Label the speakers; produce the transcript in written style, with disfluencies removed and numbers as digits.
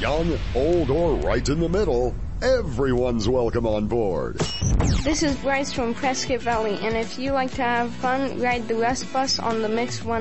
Speaker 1: Young, old, or right in the middle, everyone's welcome on board.
Speaker 2: This is Bryce from Prescott Valley, and if you like to have fun, ride the West Bus on the Mix 1